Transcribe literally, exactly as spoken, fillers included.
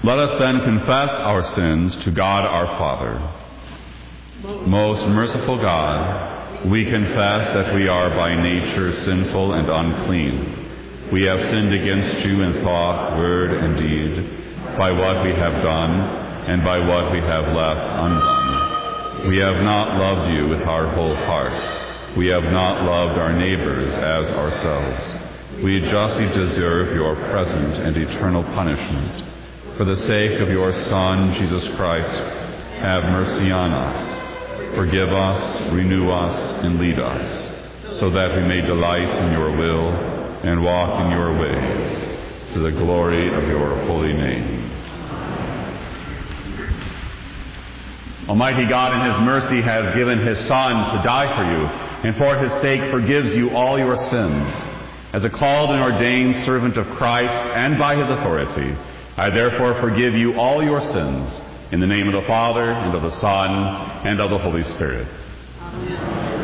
Let us then confess our sins to God our Father. Most merciful God, we confess that we are by nature sinful and unclean. We have sinned against you in thought, word, and deed, by what we have done and by what we have left undone. We have not loved you with our whole heart. We have not loved our neighbors as ourselves. We justly deserve your present and eternal punishment. For the sake of your Son, Jesus Christ, have mercy on us. Forgive us, renew us, and lead us, so that we may delight in your will and walk in your ways, to the glory of your holy name. Almighty God in his mercy has given his Son to die for you, and for his sake forgives you all your sins. As a called and ordained servant of Christ and by his authority, I therefore forgive you all your sins, in the name of the Father, and of the Son, and of the Holy Spirit. Amen.